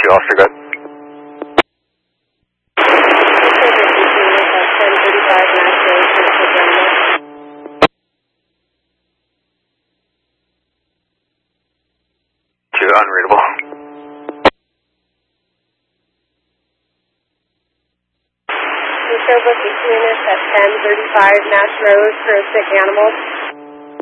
officer, go ahead. Unreadable. Show book 18 at 1035 Nash Road for a sick animal.